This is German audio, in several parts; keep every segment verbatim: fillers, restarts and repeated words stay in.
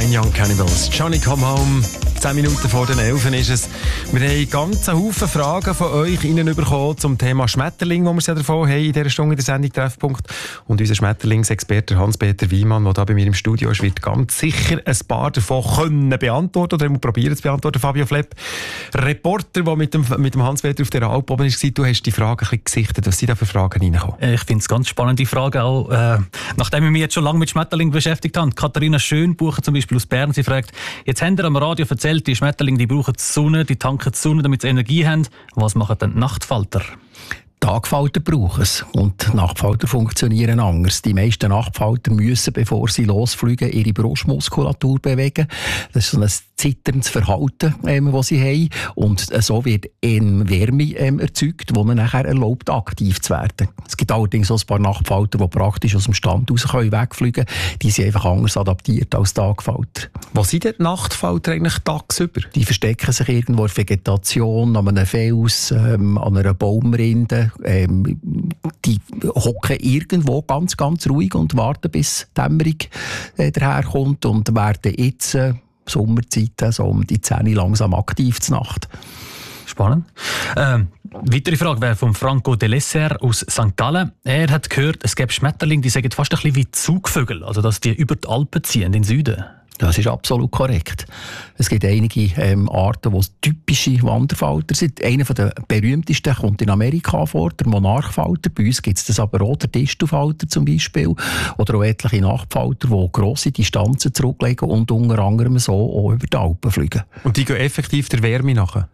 Nine Young Cannibals. Johnny Come Home. Zehn Minuten vor den Elfen ist es. Wir haben einen ganzen Haufen Fragen von euch bekommen zum Thema Schmetterling, wo wir es ja davon haben in dieser Stunde in der Sendung Treffpunkt. Und unser Schmetterlingsexperte Hans-Peter Wiemann, der da bei mir im Studio ist, wird ganz sicher ein paar davon können beantworten oder probieren zu beantworten. Fabio Flepp, Reporter, der mit dem, mit dem Hans-Peter auf der Alp oben war, du hast die Fragen ein bisschen gesichtet. Was sind da für Fragen reingekommen? Ich finde es ganz spannende Frage auch, äh, nachdem ich mich jetzt schon lange mit Schmetterlingen beschäftigt habe. Katharina Schönbucher zum Beispiel aus Bern, sie fragt, jetzt habt ihr am Radio erzählt, die Schmetterlinge, die brauchen die Sonne, die tanken die Sonne, damit sie Energie haben. Was machen denn die Nachtfalter? Tagfalter brauchen es und Nachtfalter funktionieren anders. Die meisten Nachtfalter müssen, bevor sie losfliegen, ihre Brustmuskulatur bewegen. Das ist so ein zitterndes Verhalten, ähm, das sie haben. Und äh, so wird ähm, Wärme ähm, erzeugt, die man nachher erlaubt, aktiv zu werden. Es gibt allerdings auch ein paar Nachtfalter, die praktisch aus dem Stand raus können wegfliegen können. Die sind einfach anders adaptiert als Tagfalter. Was sind denn die Nachtfalter eigentlich tagsüber? Die verstecken sich irgendwo in der Vegetation, an einem Fels, ähm, an einer Baumrinde. Ähm, die hocken irgendwo ganz, ganz ruhig und warten, bis die Dämmerung äh, daherkommt und werden jetzt äh, Sommerzeit, so um die zehn langsam aktiv zur Nacht. Spannend. Ähm, weitere Frage wäre von Franco de Lesser aus Sankt Gallen. Er hat gehört, es gäbe Schmetterlinge, die sagen fast ein bisschen wie Zugvögel, also dass die über die Alpen ziehen, in den Süden. Das ist absolut korrekt. Es gibt einige ähm, Arten, die typische Wanderfalter sind. Einer der berühmtesten kommt in Amerika vor, der Monarchfalter. Bei uns gibt es das aber auch, der Distelfalter zum Beispiel. Oder auch etliche Nachtfalter, die grosse Distanzen zurücklegen und unter anderem so auch über die Alpen fliegen. Und die gehen effektiv der Wärme nach?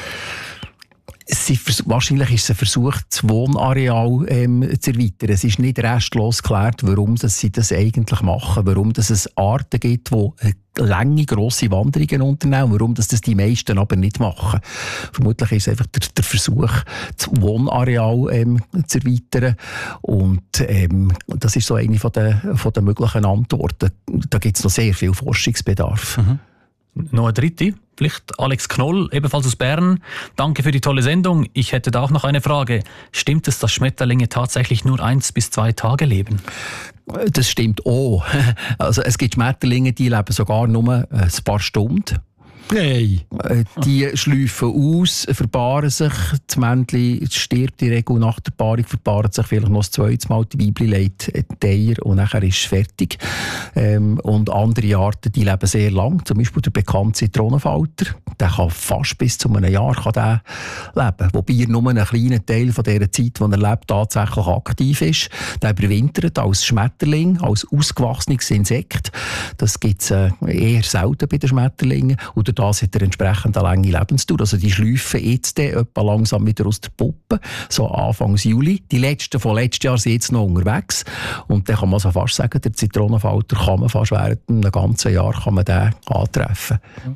Sie, wahrscheinlich ist es ein Versuch, das Wohnareal ähm, zu erweitern. Es ist nicht restlos geklärt, warum das sie das eigentlich machen, warum das es Arten gibt, die lange, grosse Wanderungen unternehmen, warum das, das die meisten aber nicht machen. Vermutlich ist es einfach der, der Versuch, das Wohnareal ähm, zu erweitern. Und ähm, das ist so eine von der, von der möglichen Antworten. Da gibt es noch sehr viel Forschungsbedarf. Mhm. Noch eine dritte, vielleicht Alex Knoll, ebenfalls aus Bern. Danke für die tolle Sendung. Ich hätte da auch noch eine Frage. Stimmt es, dass Schmetterlinge tatsächlich nur eins bis zwei Tage leben? Das stimmt auch. Also es gibt Schmetterlinge, die leben sogar nur ein paar Stunden. Nein. Die schlüpfen aus, verpaaren sich. Das Männchen stirbt in der Regel nach der Paarung, verpaaren sich vielleicht noch das zweite Mal. Die Weibchen legt die Eier und nachher ist es fertig. Ähm, und andere Arten, die leben sehr lang. Zum Beispiel der bekannte Zitronenfalter. Der kann fast bis zu einem Jahr kann der leben. Wobei er nur einen kleinen Teil von dieser Zeit, die er lebt, tatsächlich aktiv ist. Der überwintert als Schmetterling, als ausgewachsenes Insekt. Das gibt es äh, eher selten bei den Schmetterlingen. Und das hat er entsprechend eine lange Lebensdauer. Also die schlüpfen jetzt etwa langsam wieder aus der Puppe, so Anfang Juli. Die letzten von letztes Jahr sind jetzt noch unterwegs. Und dann kann man also fast sagen, der Zitronenfalter kann man fast während einem ganzen Jahr kann man den antreffen.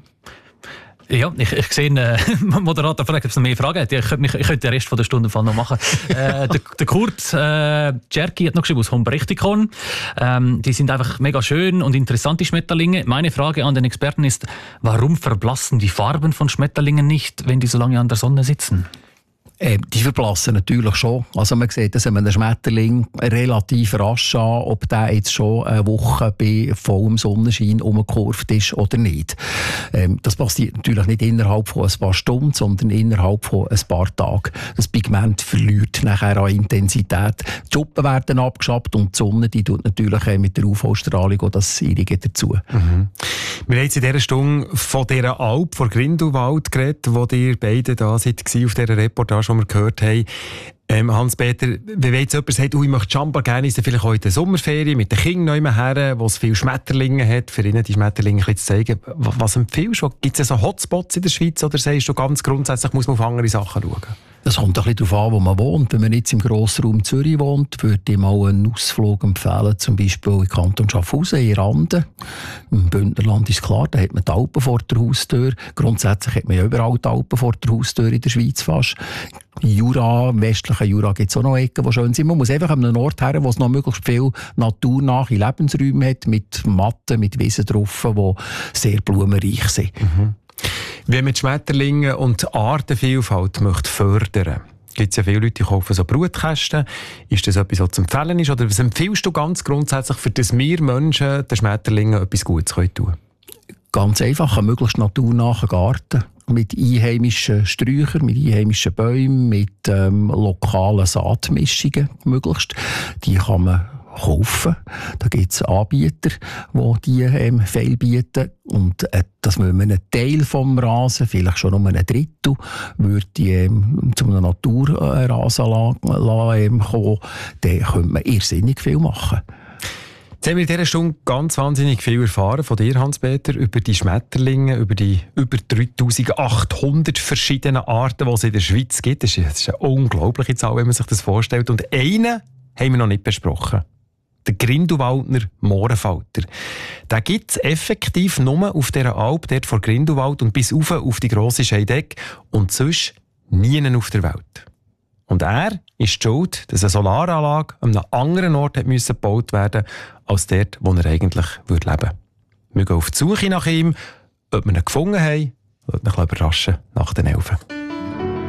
Ja, ich, ich sehe, äh, Moderator fragt, ob es noch mehr Fragen hat. Ich könnte, ich könnte den Rest von der Stunde noch machen. äh, der, der Kurt äh, Jerky hat noch geschrieben aus Humbrichtikon. Ähm, die sind einfach mega schön und interessante Schmetterlinge. Meine Frage an den Experten ist, warum verblassen die Farben von Schmetterlingen nicht, wenn die so lange an der Sonne sitzen? Äh, die verblassen natürlich schon. Also man sieht das an einem Schmetterling relativ rasch an, ob der jetzt schon eine Woche bei vollem Sonnenschein umgekurvt ist oder nicht. Ähm, das passiert natürlich nicht innerhalb von ein paar Stunden, sondern innerhalb von ein paar Tagen. Das Pigment verliert nachher an Intensität. Die Schuppen werden abgeschabt und die Sonne die tut natürlich mit der U V-Strahlung auch das Ihrige dazu. Mhm. Wir haben jetzt in dieser Stunde von dieser Alp, von Grindelwald geredet, wo ihr beide da seid, auf dieser Reportage, die wir gehört haben. Ähm, Hans-Peter, wenn jetzt jemand sagt, oh, ich möchte Schamba gerne, ist vielleicht heute Sommerferien mit den Kindern noch her, wo es viele Schmetterlinge hat, für ihnen die Schmetterlinge ein bisschen zu zeigen. Was empfiehlst du? Gibt es so Hotspots in der Schweiz oder sagst du ganz grundsätzlich, muss man auf andere Sachen schauen? Das kommt ein bisschen darauf an, wo man wohnt. Wenn man jetzt im Grossraum Zürich wohnt, würde ich mal einen Ausflug empfehlen, zum Beispiel in Kanton Schaffhausen, in Randen. Im Bündnerland ist klar, da hat man die Alpen vor der Haustür. Grundsätzlich hat man ja überall die Alpen vor der Haustür in der Schweiz fast. Jura, im westlichen Jura gibt es auch noch Ecken, die schön sind. Man muss einfach an einen Ort her, wo es noch möglichst viel naturnahe Lebensräume hat, mit Matten, mit Wiesen drauf, die sehr blumenreich sind. Mhm. Wenn man die Schmetterlinge und die Artenvielfalt möchte fördern, gibt es ja viele Leute, die kaufen so Brutkästen. Ist das etwas, was zu empfehlen ist? Oder was empfiehlst du ganz grundsätzlich, für das wir Menschen den Schmetterlingen etwas Gutes tun können? Ganz einfach, ein möglichst naturnahen Garten. Mit einheimischen Sträuchern, mit einheimischen Bäumen, mit ähm, lokalen Saatmischungen möglichst. Die kann man kaufen. Da gibt es Anbieter, die die ähm, Fehl bieten. Und äh, dass man einen Teil vom Rasen, vielleicht schon um einen Drittel, würde die, ähm, zu einer Naturrasen ähm, kommen, dann könnte man irrsinnig viel machen. Jetzt haben wir in dieser Stunde ganz wahnsinnig viel erfahren von dir, Hans-Peter, über die Schmetterlinge, über die über dreitausendachthundert verschiedenen Arten, die es in der Schweiz gibt. Das ist, das ist eine unglaubliche Zahl, wenn man sich das vorstellt. Und einen haben wir noch nicht besprochen. Der Grindelwaldner Mohrenfalter. Den gibt es effektiv nur auf dieser Alp, dort vor Grindelwald und bis rauf auf die grosse Scheidegg und sonst nie auf der Welt. Und er ist die schuld, dass eine Solaranlage an einem anderen Ort hat müssen gebaut werden als dort, wo er eigentlich leben würde. Wir gehen auf die Suche nach ihm. Ob wir ihn gefunden haben, lasst mich überraschen nach den Elfen.